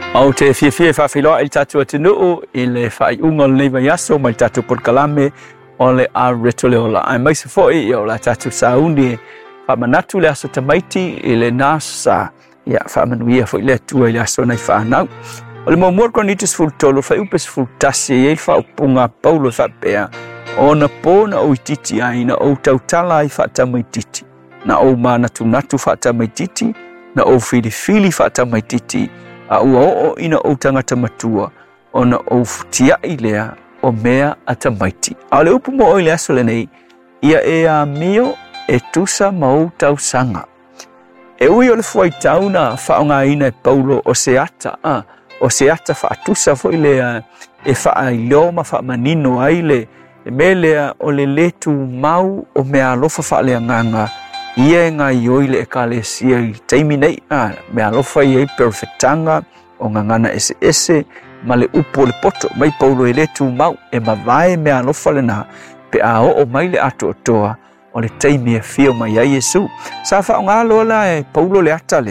Au te fie whawhiloa i tatu atunuu I le whaiunga le neiva yaso mai tatu podkalame o le a reto le ola. Ai mai se foi I o la tatu sauni whamanatu le aso tamaiti I le nasa ia whamanuia foi le atua I le aso nei whanau. O le maumua kronitis fultolo whaiupes fultasi e whaupunga paulo whapea o na pōna o ititi aina o tautala I whatamaititi. Na o manatu whatamaititi na o fili whatamaititi. A ua o ina o tangata matua o na o futia I lea o mea atamaiti. A le upu mo o ile aso le nei, ia e a mio e tusa mau tau sanga. E ui o le fuai tau na whaonga ina e paulo o se ata wha tusa fo ile e wha I leoma wha manino aile e me lea o le letu mau o mea alofa wha lea nganga ia ngā ioile e ka le sia I teimi nei me alofa I perfectanga o ngangana ese ma le upo le poto mai paulo e letu mau e mawai me alofa le na pe a o mai le ato toa o le teimi e fio mai a Yesu sa wha o ngā lola e paulo le ata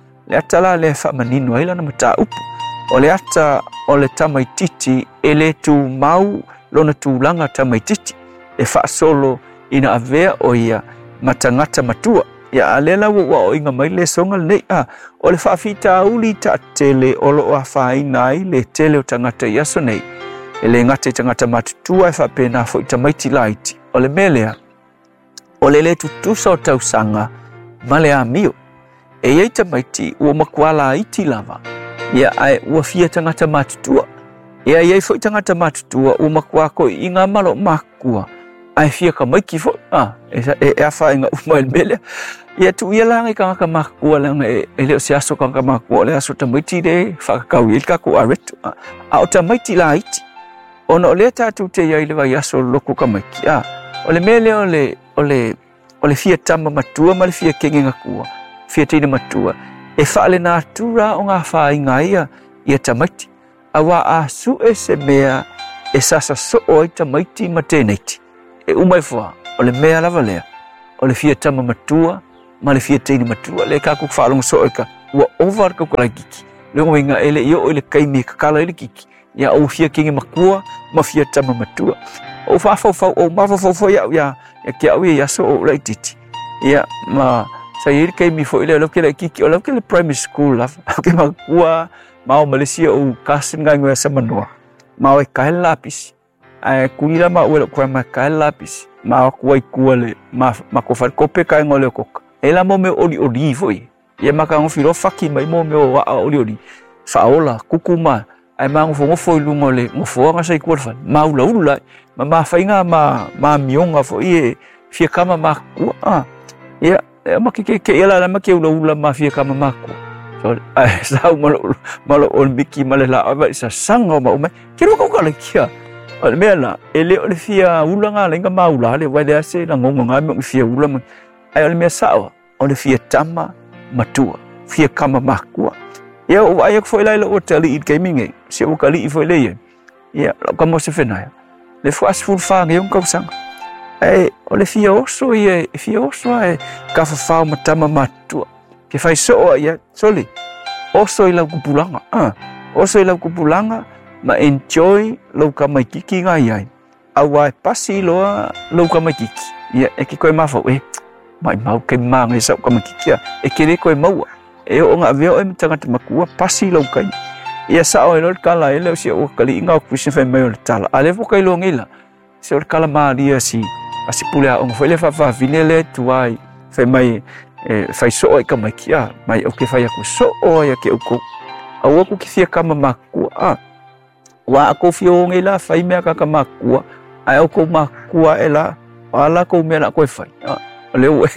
la le wha manino aila na mata upo o le ata o le tamaititi e letu mau lona tūlanga tamaititi e wha solo ina avea o ia matangata matua ia alela wa o inga mai le songa nei o le whaafita uli ta tele o lo a whaina ai le tele o tangata iaso nei e le ngate tangata matutua e whapena fo I tamaiti laiti o le melea o le tutusa o tausanga ma le amio e iei tamaiti ua makuala iti lava ia ai ua fia tangata matutua ia iei fo I tangata matutua ua makuako inga malo makua ai fia ka maiki fo e afa inga uma el bele ia tu ia langa ka makua langa e le se aso ka makua le aso tamaiti de fa ka wil ka ko aretu a o tamaiti la iti ona le tatu te ia le vai aso loko ka maiki o le mele o le fia tama matua ma le fia kenge ngakua fia tine matua e fa le natura o nga fa inga ia tamaiti awa a su e se mea e sasa so o tamaiti mateneti e umai fua o le mea lava lea o le fia tama matua ma le fia teini matua le ka kuk whaalonga so eka ua over ka kula kiki le ngoinga ele io o le kaimi kakala ele kiki ia o fia kingi makua ma fia tama matua o whafau o mawafau ia kia au ia so o lai titi ia ma sa iri kaimi fo ile lo kele kiki o lo kele primary school lava ke makua ma o Malaysia o kasin ngai ngoi sa manoa ma o kai lapis ai kulila ma o ko ma kai lapis ma ko ai kuale ma ko fa kope kai ngole koka ela mo me oli foi ia ma ka ngofilo faki mai mo me o oli faola kukuma ai ma ngofo lungole ngofo nga sai kual fa ma ula ma fainga ma mionga fo ie fia kama ma ku ia ma ke ela ma ke ula ma fia kama ma ku so ai sa malo on biki malela ava sa sanga ma o me ke ro ko kala kia o me la ele o fia ula nga lenga ma ula le wa le se na ngonga nga me fia ula ai o me sa o le fia tama matua fia kama makua ia o ai ko lai o tele it gaming se o kali I foi le ia como se fena le fast food fa nge un kausang ai o le fia oso ai ka fa matama matua ke fai so ia soli oso ila kupulanga oso ila kupulanga ma enjoy lo ka mai kiki ngai ai awai pasi lo ka mai kiki ia e ki koe mafo mai mau ke mangai sa ka mai kiki e ke koe mau e o nga veo e tangata makua pasi lo kai ia sa o lo kala ele si o kali inga ku se fe mai o tala ale fo kai lo ngila se o kala maria si pule o foi le fa vinele tuai fe mai fai so o ka mai kia mai o ke fai aku so o ia ke uko au ku ki fia kama makua wa ko fio ngila fai me ka makua ai o ko makua ela ala ko me la ko fai le o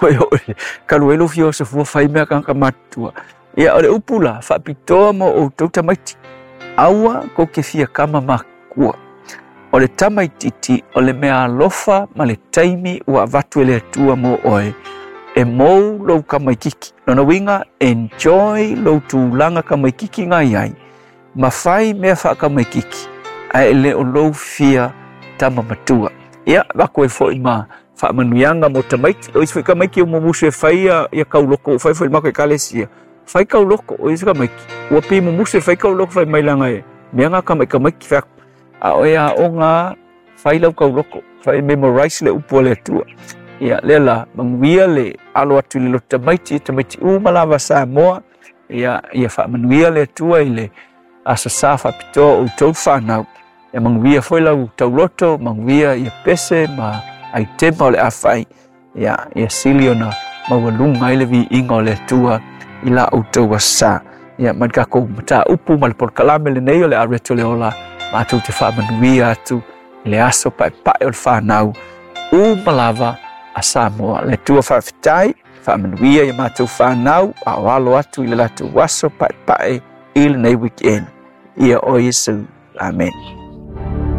ka lo fio se fu fai me ka matua ia ole upula fa pito mo o tamaiti aua ko ke fia kama makua ole tamaiti ole mea lofa ma le taimi wa vatu ele tua mo oe e mo lo kama kiki no winga enjoy lo tulanga kama kiki ngai ai mafai me fa kama kiki ai le o lo fia tama matua ia ba ko foi ma fa manuanga mo tamaiti o foi kama ki mo musu fai ia kauloko fai foi ma ko kalesia fai kauloko o isa kama ua pi mo muse fai kau loko fai mai langa e meanga ka mai ki fak a o ya o nga fai lau kau loko fai memorize le upo le tua ia lela manguia le alo atu le tamaiti malava Samoa ia fa manguia le tua ile asasa fa pito o tau whanau ia manguia foi lau tauloto manguia ia pese ma ai tema le afai ia siliona mawalunga ile vi ingo le tua ila o tau wasa ia manka ko mata upu mal por kalame le nei le areto le ola ma tu te fa manguia tu le aso pai o whanau malava a Samoa le tua fa fitai fa manuia ia mātou whanau a walo atu i le latu waso pai il nei weekend ia o Yesu amen.